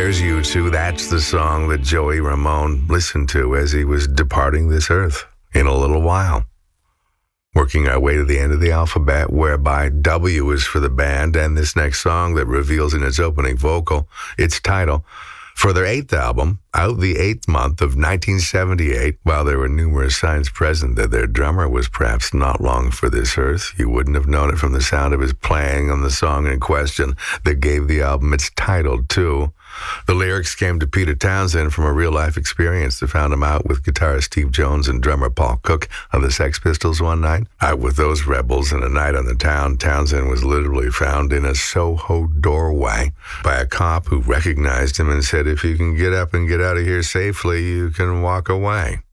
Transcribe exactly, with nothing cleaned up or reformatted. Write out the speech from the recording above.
There's U two. That's the song that Joey Ramone listened to as he was departing this earth in a little while. Working our way to the end of the alphabet, whereby W is for the band, and this next song that reveals in its opening vocal its title. For their eighth album, out the eighth month of nineteen seventy-eight, while there were numerous signs present that their drummer was perhaps not long for this earth, you wouldn't have known it from the sound of his playing on the song in question that gave the album its title, too. The lyrics came to Peter Townsend from a real-life experience that found him out with guitarist Steve Jones and drummer Paul Cook of the Sex Pistols one night. Out with those rebels in a night on the town, Townsend was literally found in a Soho doorway by a cop who recognized him and said, "If you can get up and get out of here safely, you can walk away."